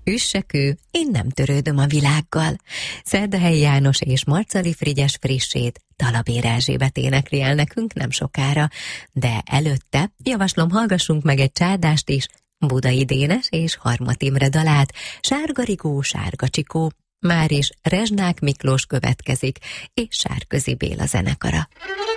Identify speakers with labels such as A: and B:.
A: Üssekő, én nem törődöm a világgal. Szerdahelyi János és Marcali Frigyes frissét Talabér Erzsébet énekli el nekünk nem sokára, de előtte javaslom, hallgassunk meg egy csádást is, Budai Dénes és Harmat Imre dalát, Sárga Rigó, Sárga Csikó, már is Rezsnák Miklós következik, és Sárközi Béla zenekara.